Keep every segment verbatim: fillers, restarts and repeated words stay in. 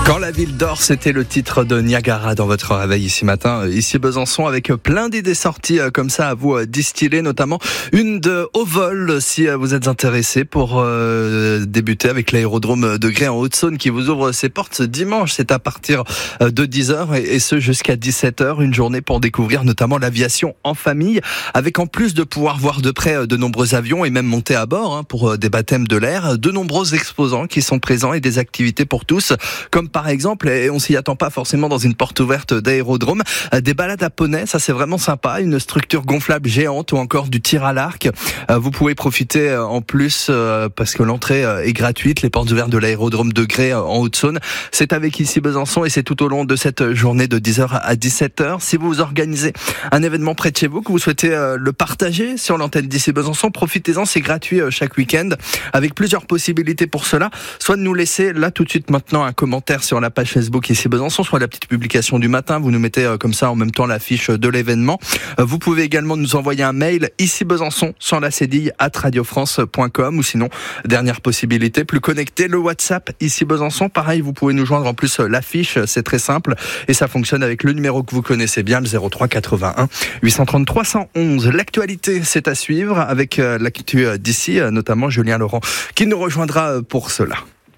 Quand la ville dort, c'était le titre de Niagara dans votre réveil ici matin, ici Besançon, avec plein d'idées sorties comme ça à vous distiller, notamment une de haut vol si vous êtes intéressé pour euh, débuter avec l'aérodrome de Grès en Haute-Saône qui vous ouvre ses portes ce dimanche. C'est à partir de dix heures et, et ce jusqu'à dix-sept heures, une journée pour découvrir notamment l'aviation en famille, avec en plus de pouvoir voir de près de nombreux avions et même monter à bord hein, pour des baptêmes de l'air, de nombreux exposants qui sont présents et des activités pour tous, comme par exemple, et on s'y attend pas forcément dans une porte ouverte d'aérodrome, des balades à poney, ça c'est vraiment sympa, une structure gonflable géante ou encore du tir à l'arc. Vous pouvez profiter en plus, parce que l'entrée est gratuite, les portes ouvertes de l'aérodrome de Grès en Haute-Saône. C'est avec ici Besançon et c'est tout au long de cette journée de dix heures à dix-sept heures. Si vous organisez un événement près de chez vous, que vous souhaitez le partager sur l'antenne d'ici Besançon, profitez-en, c'est gratuit chaque week-end, avec plusieurs possibilités pour cela. Soit de nous laisser là tout de suite maintenant un commentaire sur la page Facebook ici Besançon, soit la petite publication du matin, vous nous mettez euh, comme ça en même temps l'affiche de l'événement. Euh, vous pouvez également nous envoyer un mail ici Besançon sans la cédille arobase radio france point com, ou sinon, dernière possibilité, plus connecté, le WhatsApp ici Besançon. Pareil, vous pouvez nous joindre en plus euh, l'affiche, c'est très simple et ça fonctionne avec le numéro que vous connaissez bien, le zéro trois quatre-vingt-un huit cent trente trois cent onze. L'actualité, c'est à suivre avec euh, l'actu euh, d'ici, euh, notamment Julien Laurent qui nous rejoindra euh, pour cela.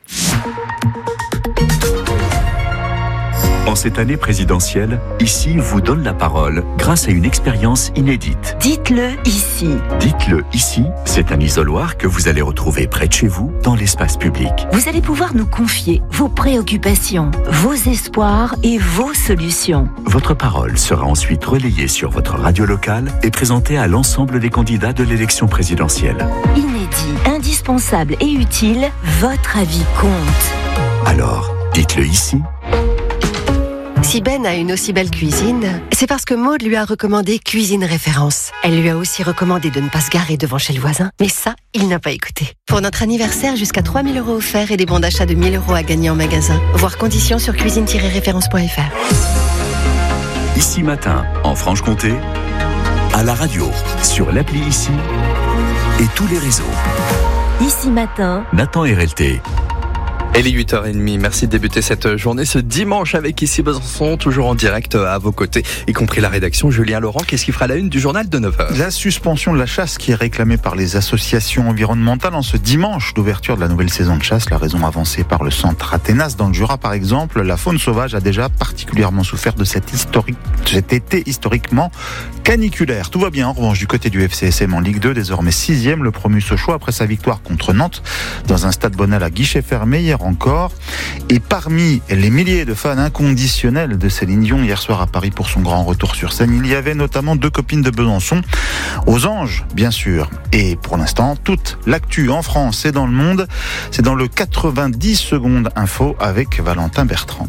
En cette année présidentielle, Ici vous donne la parole grâce à une expérience inédite. Dites-le ici. Dites-le ici, c'est un isoloir que vous allez retrouver près de chez vous, dans l'espace public. Vous allez pouvoir nous confier vos préoccupations, vos espoirs et vos solutions. Votre parole sera ensuite relayée sur votre radio locale et présentée à l'ensemble des candidats de l'élection présidentielle. Inédit, indispensable et utile, votre avis compte. Alors, dites-le ici. Si Ben a une aussi belle cuisine, c'est parce que Maude lui a recommandé Cuisine Référence. Elle lui a aussi recommandé de ne pas se garer devant chez le voisin, mais ça, il n'a pas écouté. Pour notre anniversaire, jusqu'à trois mille euros offerts et des bons d'achat de mille euros à gagner en magasin. Voir conditions sur cuisine tiret référence point f r. Ici matin, en Franche-Comté, à la radio, sur l'appli Ici et tous les réseaux. Ici matin, Nathan R L T. Et les huit heures trente, merci de débuter cette journée ce dimanche avec ici Besançon, toujours en direct à vos côtés, y compris la rédaction. Julien Laurent, qu'est-ce qui fera la une du journal de neuf heures? La suspension de la chasse qui est réclamée par les associations environnementales en ce dimanche d'ouverture de la nouvelle saison de chasse. La raison avancée par le centre Athénas dans le Jura par exemple. La faune sauvage a déjà particulièrement souffert de cet, historique, cet été historiquement caniculaire. Tout va bien en revanche du côté du F C S M en Ligue deux, désormais sixième, le promu Sochaux après sa victoire contre Nantes dans un stade Bonal à guichet fermé hier encore. Et parmi les milliers de fans inconditionnels de Céline Dion hier soir à Paris pour son grand retour sur scène, il y avait notamment deux copines de Besançon, aux Anges bien sûr. Et pour l'instant, toute l'actu en France et dans le monde, c'est dans le quatre-vingt-dix secondes info avec Valentin Bertrand.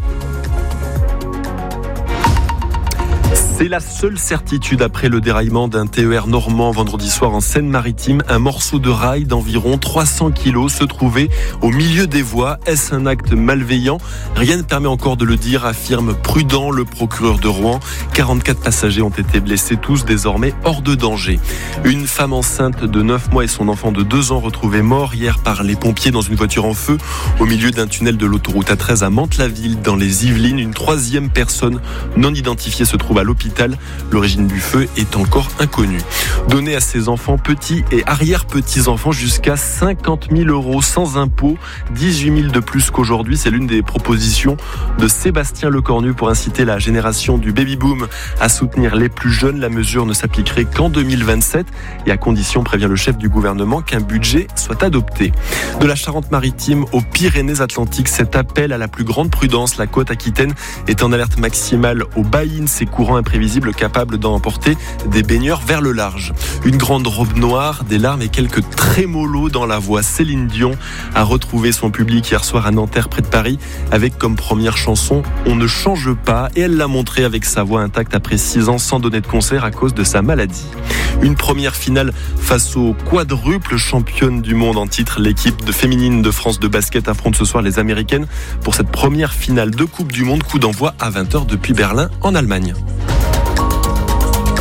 C'est la seule certitude après le déraillement d'un T E R normand vendredi soir en Seine-Maritime. Un morceau de rail d'environ trois cents kilos se trouvait au milieu des voies. Est-ce un acte malveillant? Rien ne permet encore de le dire, affirme prudent le procureur de Rouen. quarante-quatre passagers ont été blessés, tous désormais hors de danger. Une femme enceinte de neuf mois et son enfant de deux ans retrouvés morts hier par les pompiers dans une voiture en feu au milieu d'un tunnel de l'autoroute A treize à Mantes-la-Ville dans les Yvelines. Une troisième personne non identifiée se trouve à l'hôpital. L'origine du feu est encore inconnue. Donner à ses enfants petits et arrière-petits-enfants jusqu'à cinquante mille euros sans impôt, dix-huit mille de plus qu'aujourd'hui. C'est l'une des propositions de Sébastien Lecornu pour inciter la génération du baby-boom à soutenir les plus jeunes. La mesure ne s'appliquerait qu'en deux mille vingt-sept et à condition, prévient le chef du gouvernement, qu'un budget soit adopté. De la Charente-Maritime aux Pyrénées-Atlantiques, cet appel à la plus grande prudence. La côte aquitaine est en alerte maximale au Baïn, ces courants imprévisibles capable d'emporter des baigneurs vers le large. Une grande robe noire, des larmes et quelques trémolos dans la voix. Céline Dion a retrouvé son public hier soir à Nanterre près de Paris avec comme première chanson « On ne change pas » et elle l'a montré avec sa voix intacte après six ans sans donner de concert à cause de sa maladie. Une première finale face aux quadruples championnes du monde en titre. L'équipe de féminine de France de basket affronte ce soir les Américaines pour cette première finale de Coupe du Monde. Coup d'envoi à vingt heures depuis Berlin en Allemagne.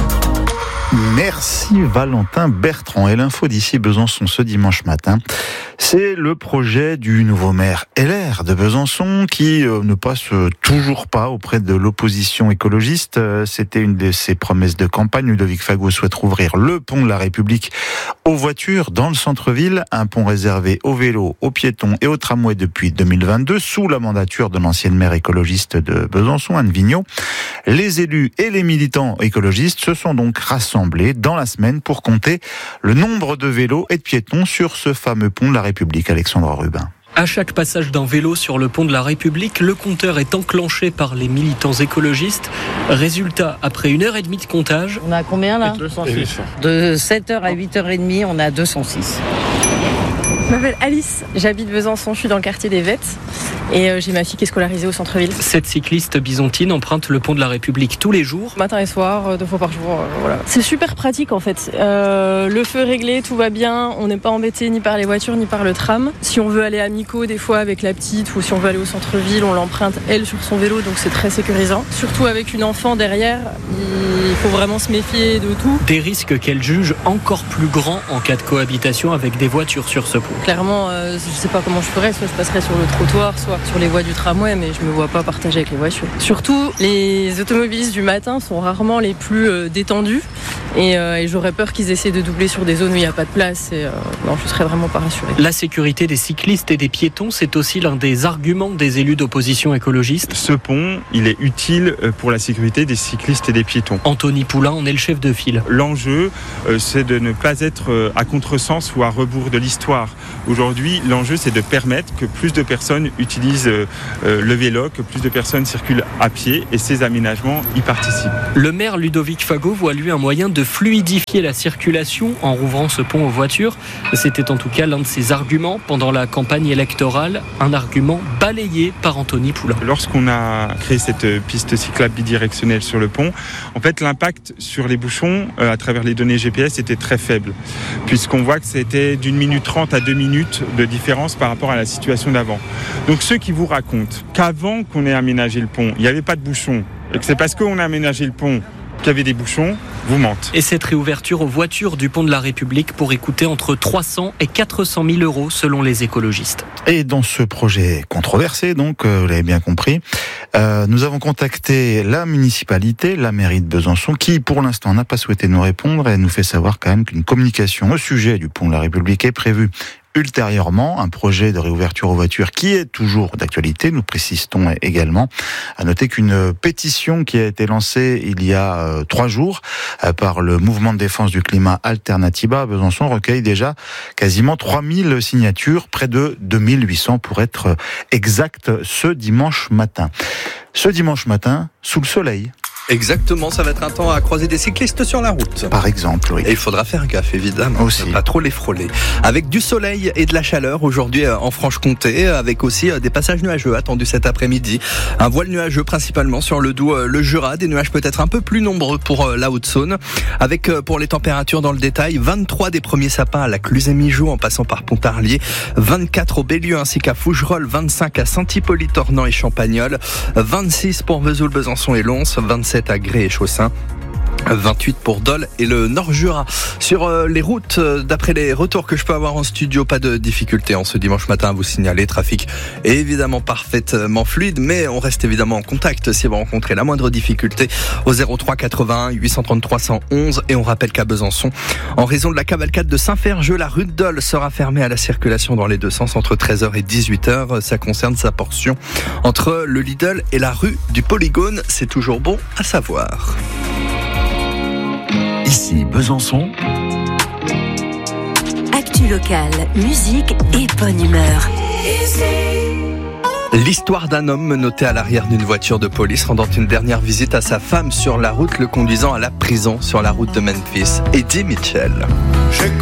Merci Valentin Bertrand. Et l'info d'ici Besançon ce dimanche matin, C'est le projet du nouveau maire L R de Besançon qui euh, ne passe toujours pas auprès de l'opposition écologiste. Euh, c'était une de ses promesses de campagne. Ludovic Fagot souhaite rouvrir le pont de la République aux voitures dans le centre-ville, un pont réservé aux vélos, aux piétons et aux tramways depuis deux mille vingt-deux, sous la mandature de l'ancienne maire écologiste de Besançon, Anne Vigneault. Les élus et les militants écologistes se sont donc rassemblés dans la semaine pour compter le nombre de vélos et de piétons sur ce fameux pont de la République. Alexandre Rubin. À chaque passage d'un vélo sur le pont de la République, le compteur est enclenché par les militants écologistes. Résultat, après une heure et demie de comptage... On a combien là ? deux cent six. De sept heures à huit heures trente, on a deux cent six. Je m'appelle Alice, j'habite Besançon, je suis dans le quartier des Vettes et euh, j'ai ma fille qui est scolarisée au centre-ville. Cette cycliste byzantine emprunte le pont de la République tous les jours. Matin et soir, euh, deux fois par jour, euh, voilà. C'est super pratique en fait. Euh, le feu est réglé, tout va bien, on n'est pas embêté ni par les voitures ni par le tram. Si on veut aller à Mico des fois avec la petite ou si on veut aller au centre-ville, on l'emprunte elle sur son vélo, donc c'est très sécurisant. Surtout avec une enfant derrière, il faut vraiment se méfier de tout. Des risques qu'elle juge encore plus grands en cas de cohabitation avec des voitures sur ce pont. Clairement, euh, je ne sais pas comment je ferais, soit je passerais sur le trottoir, soit sur les voies du tramway, mais je ne me vois pas partager avec les voitures. Surtout, les automobilistes du matin sont rarement les plus euh, détendus et, euh, et j'aurais peur qu'ils essaient de doubler sur des zones où il n'y a pas de place et euh, non, je ne serais vraiment pas rassurée. La sécurité des cyclistes et des piétons, c'est aussi l'un des arguments des élus d'opposition écologiste. Ce pont, il est utile pour la sécurité des cyclistes et des piétons. Anthony Poulain en est le chef de file. L'enjeu, euh, c'est de ne pas être euh, à contresens ou à rebours de l'histoire. Aujourd'hui, l'enjeu, c'est de permettre que plus de personnes utilisent euh, le vélo, que plus de personnes circulent à pied et ces aménagements y participent. Le maire Ludovic Fagot voit lui un moyen de fluidifier la circulation en rouvrant ce pont aux voitures. C'était en tout cas l'un de ses arguments pendant la campagne électorale, un argument balayé par Anthony Poulain. Lorsqu'on a créé cette piste cyclable bidirectionnelle sur le pont, en fait, l'impact sur les bouchons euh, à travers les données G P S était très faible, puisqu'on voit que c'était d'une minute trente à deux minutes de différence par rapport à la situation d'avant. Donc ceux qui vous racontent qu'avant qu'on ait aménagé le pont, il n'y avait pas de bouchons, et que c'est parce qu'on a aménagé le pont qu'il y avait des bouchons, vous mentent. Et cette réouverture aux voitures du pont de la République pourrait coûter entre trois cents et quatre cent mille euros selon les écologistes. Et dans ce projet controversé, donc, euh, vous l'avez bien compris, euh, nous avons contacté la municipalité, la mairie de Besançon, qui pour l'instant n'a pas souhaité nous répondre et nous fait savoir quand même qu'une communication au sujet du pont de la République est prévue ultérieurement, un projet de réouverture aux voitures qui est toujours d'actualité, nous précisons également. À noter qu'une pétition qui a été lancée il y a euh, trois jours euh, par le mouvement de défense du climat Alternativa à Besançon recueille déjà quasiment trois mille signatures, près de deux mille huit cents pour être exact, ce dimanche matin. Ce dimanche matin, sous le soleil. Exactement, ça va être un temps à croiser des cyclistes sur la route. Par exemple, oui. Et il faudra faire gaffe, évidemment. Aussi. Pas trop les frôler. Avec du soleil et de la chaleur aujourd'hui en Franche-Comté, avec aussi des passages nuageux attendus cet après-midi. Un voile nuageux principalement sur le Doubs, le Jura, des nuages peut-être un peu plus nombreux pour la Haute-Saône. Avec, pour les températures dans le détail, vingt-trois des premiers sapins à la Cluse-et-Mijoux en passant par Pontarlier, vingt-quatre au Bélieu ainsi qu'à Fougerolles, vingt-cinq à Saint-Hippolyte, Ornans et Champagnole, vingt-six pour Vesoul, Besançon et Lons, vingt-sept à Gré et Chaussin, vingt-huit pour Dole et le Nord-Jura. Sur euh, les routes, euh, d'après les retours que je peux avoir en studio, pas de difficulté en ce dimanche matin à vous signaler. Trafic est évidemment parfaitement fluide, mais on reste évidemment en contact si vous rencontrez la moindre difficulté au zéro trois quatre-vingt-un huit cent trente-trois cent onze. Et on rappelle qu'à Besançon, en raison de la cavalcade de Saint-Ferjeux, la rue de Dole sera fermée à la circulation dans les deux sens entre treize heures et dix-huit heures. Ça concerne sa portion entre le Lidl et la rue du Polygone. C'est toujours bon à savoir. Ici Besançon. Actu locale, musique et bonne humeur. L'histoire d'un homme menotté à l'arrière d'une voiture de police rendant une dernière visite à sa femme sur la route, le conduisant à la prison sur la route de Memphis. Eddie Mitchell.